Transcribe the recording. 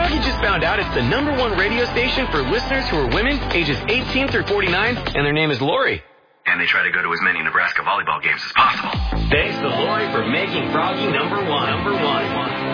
Froggy just found out it's the #1 radio station for listeners who are women ages 18 through 49, and their name is Lori. And they try to go to as many Nebraska volleyball games as possible. Thanks to Lori for making Froggy #1.